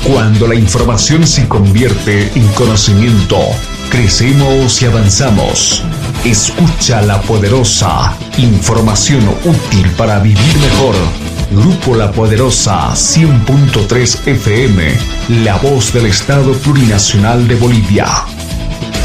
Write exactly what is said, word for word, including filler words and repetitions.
Cuando la información se convierte en conocimiento, crecemos y avanzamos. Escucha La Poderosa, información útil para vivir mejor. Grupo La Poderosa cien punto tres F M, la voz del Estado Plurinacional de Bolivia.